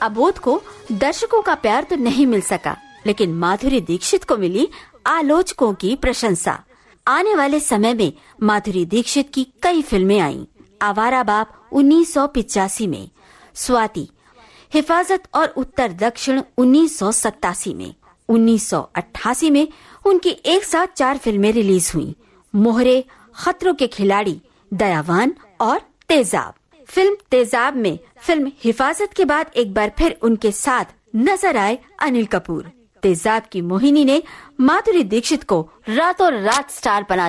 अबोध को दर्शकों का प्यार तो नहीं मिल सका, लेकिन माधुरी दीक्षित को मिली आलोचकों की प्रशंसा। आने वाले समय में माधुरी दीक्षित की कई फिल्में आईं। आवारा बाप 1985 में, स्वाति, हिफाजत और उत्तर दक्षिण 1987 में, 1988 में उनकी एक साथ 4 फिल्में रिलीज हुई। मोहरे, खतरों के खिलाड़ी, दयावान और तेजाब। फिल्म तेजाब में फिल्म हिफाजत के बाद एक बार फिर उनके साथ नजर आए अनिल कपूर। तेजाब की मोहिनी ने माधुरी दीक्षित को रातों रात स्टार बना